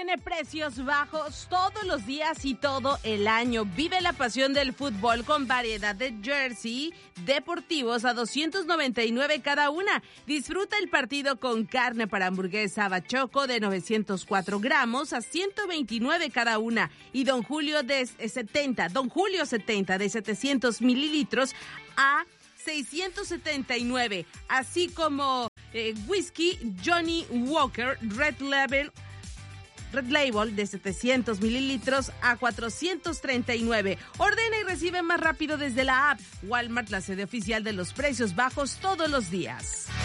tiene precios bajos todos los días y todo el año. Vive la pasión del fútbol con variedad de jersey deportivos a $299 cada una. Disfruta el partido con carne para hamburguesa bachoco de 904 gramos a $129 cada una. Y Don Julio 70 de 700 mililitros a $679, así como whisky Johnny Walker Red Label de 700 mililitros a $439. Ordena y recibe más rápido desde la app. Walmart, la sede oficial de los precios bajos todos los días.